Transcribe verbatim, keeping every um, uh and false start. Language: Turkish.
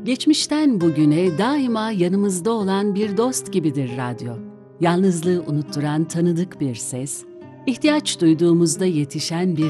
Geçmişten bugüne daima yanımızda olan bir dost gibidir radyo. Yalnızlığı unutturan tanıdık bir ses, ihtiyaç duyduğumuzda yetişen bir